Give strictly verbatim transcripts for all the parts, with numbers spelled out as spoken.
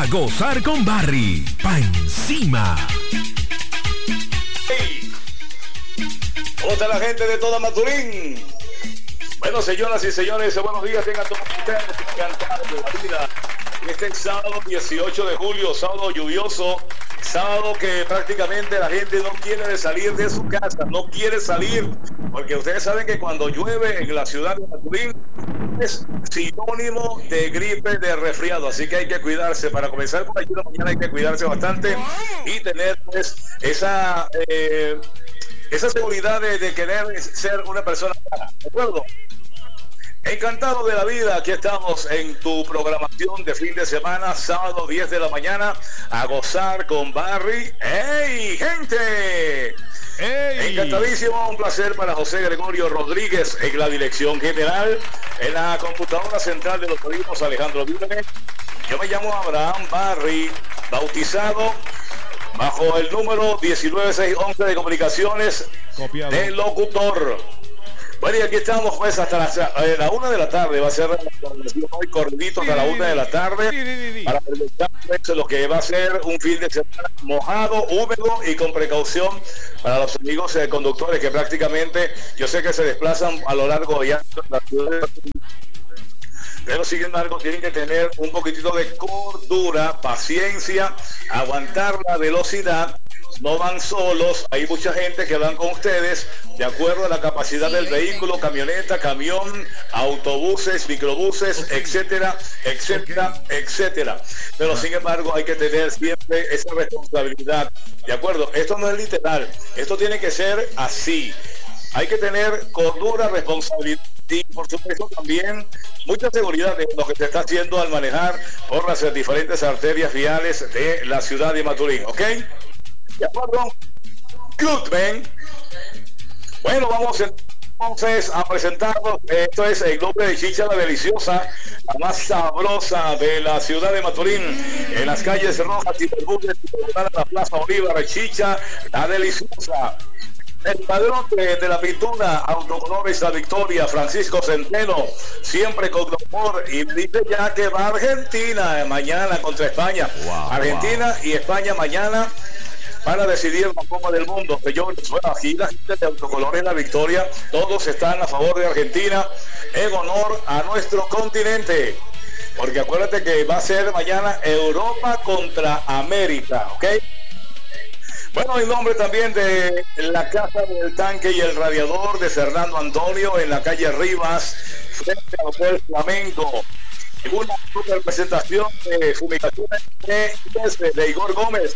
A gozar con Barry, pa' encima. Hey. ¿Cómo está la gente de toda Maturín? Bueno, señoras y señores, buenos días, tengan todos ustedes encantados de la vida. Este sábado dieciocho de julio, sábado lluvioso, sábado que prácticamente la gente no quiere salir de su casa, no quiere salir, porque ustedes saben que cuando llueve en la ciudad de Maturín es sinónimo de gripe, de resfriado, así que hay que cuidarse. Para comenzar por aquí la mañana hay que cuidarse bastante y tener pues esa eh, esa seguridad de, de querer ser una persona sana, ¿de acuerdo? Encantado de la vida, aquí estamos en tu programación de fin de semana, sábado diez de la mañana, a gozar con Barry. ¡Hey, gente! ¡Hey! Encantadísimo, un placer para José Gregorio Rodríguez en la dirección general, en la computadora central de los oídos Alejandro Vírame. Yo me llamo Abraham Barry, bautizado bajo el número diecinueve seiscientos once de comunicaciones Copiado. De locutor. Bueno, y aquí estamos pues hasta la, eh, la una de la tarde, va a ser hoy corridito hasta la una de la tarde, sí, sí, sí. Para presentar pues, lo que va a ser un fin de semana mojado, húmedo y con precaución para los amigos eh, conductores que prácticamente yo sé que se desplazan a lo largo de la ciudad, pero sin embargo tienen que tener un poquitito de cordura, paciencia, aguantar la velocidad. No van solos, hay mucha gente que van con ustedes de acuerdo a la capacidad del vehículo, camioneta, camión, autobuses, microbuses, etcétera, etcétera, etcétera. Pero sin embargo hay que tener siempre esa responsabilidad, ¿de acuerdo? Esto no es literal, esto tiene que ser así. Hay que tener cordura, responsabilidad y por supuesto también mucha seguridad en lo que se está haciendo al manejar por las diferentes arterias viales de la ciudad de Maturín, ¿ok? ¿De acuerdo? Good, man. Bueno, vamos entonces a presentarnos. Esto es el nombre de Chicha la Deliciosa, la más sabrosa de la ciudad de Maturín, en las calles Rojas y Bermúdez, la Plaza Bolívar. Chicha la Deliciosa. El padrón de, de la pintura, Autocolores La Victoria, Francisco Centeno, siempre con amor, y dice ya que va a Argentina mañana contra España. Wow, Argentina wow. Y España mañana para decidir la Copa del Mundo. Señores, bueno, aquí la gente de Autocolores La Victoria, todos están a favor de Argentina en honor a nuestro continente. Porque acuérdate que va a ser mañana Europa contra América, ¿ok? Bueno, en nombre también de la Casa del Tanque y el Radiador de Fernando Antonio en la calle Rivas, frente al Hotel Flamenco. Una super presentación de fumigaciones de, de Igor Gómez.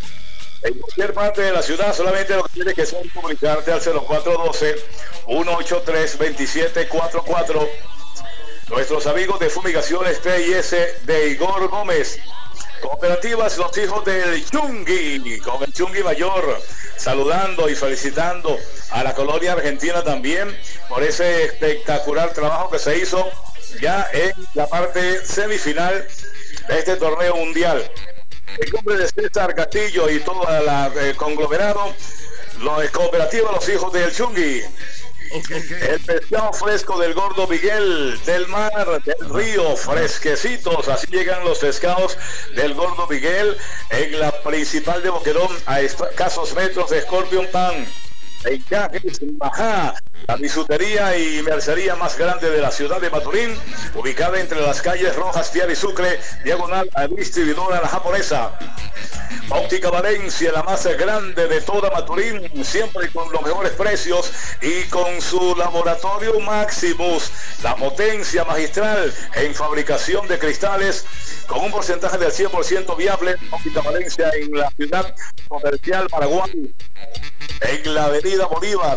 En cualquier parte de la ciudad, solamente lo que tienes que hacer es comunicarte al cero cuatro uno dos, uno ocho tres, dos siete cuatro cuatro. Nuestros amigos de Fumigaciones P y S de Igor Gómez. Cooperativas Los Hijos del Chungui, con el Chungui Mayor, saludando y felicitando a la colonia argentina también por ese espectacular trabajo que se hizo ya en la parte semifinal de este torneo mundial. En nombre de César Castillo y todo el eh, conglomerado, los cooperativas Los Hijos del Chungui. Okay, okay. El pescado fresco del Gordo Miguel, del mar, del río, fresquecitos, así llegan los pescados del Gordo Miguel en la principal de Boquerón, a escasos metros de Scorpion Pan. Encajes Majá, la bisutería y mercería más grande de la ciudad de Maturín, ubicada entre las calles Rojas, Piar y Sucre, diagonal a distribuidora La Japonesa. Óptica Valencia, la más grande de toda Maturín, siempre con los mejores precios y con su laboratorio Maximus, la potencia magistral en fabricación de cristales, con un porcentaje del cien por ciento viable. Óptica Valencia en la ciudad comercial Paraguay, en la avenida Bolívar.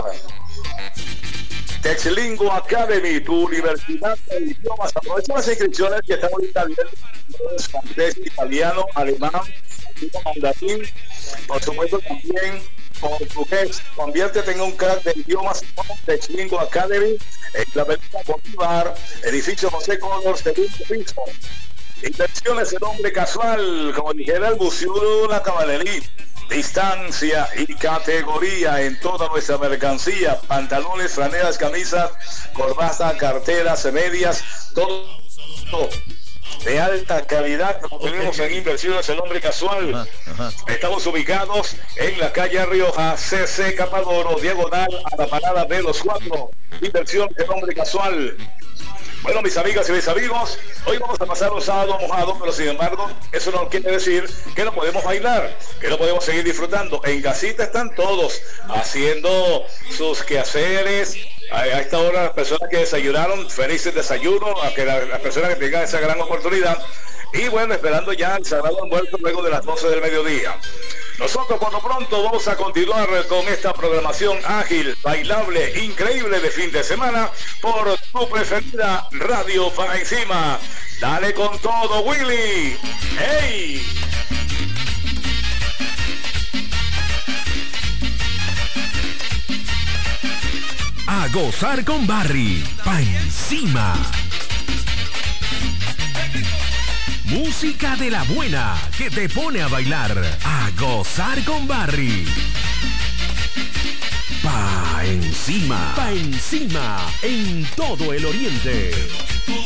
Texlingo Academy, tu universidad de idiomas. Aprovecha las inscripciones que están ahorita abiertas: francés, italiano, alemán, mandarín, por supuesto también portugués. Conviértete en un crack de idiomas con Texlingo Academy, en la avenida Bolívar, edificio José Connors, segundo piso. Inversiones de nombre casual, como dijera el buceo, la caballería. Distancia y categoría en toda nuestra mercancía: pantalones, franelas, camisas, corbata, carteras, medias, todo, todo de alta calidad como tenemos en Inversiones El Hombre Casual. Ajá, ajá. Estamos ubicados en la calle Rioja, C C Capadoro, diagonal a la parada de los cuatro. Inversiones El Hombre Casual. Bueno, mis amigas y mis amigos, hoy vamos a pasar un sábado mojado, pero sin embargo, eso no quiere decir que no podemos bailar, que no podemos seguir disfrutando. En casita están todos haciendo sus quehaceres. A esta hora, las personas que desayunaron, felices desayunos, a que las la personas que tengan esa gran oportunidad. Y bueno, esperando ya el sagrado almuerzo luego de las doce del mediodía. Nosotros por lo pronto vamos a continuar con esta programación ágil, bailable, increíble de fin de semana por tu preferida Radio Pa' Encima. Dale con todo, Willy. ¡Hey! A gozar con Barry, Pa' Encima. Música de la buena que te pone a bailar. A gozar con Barry. Pa' Encima. Pa' Encima en todo el oriente.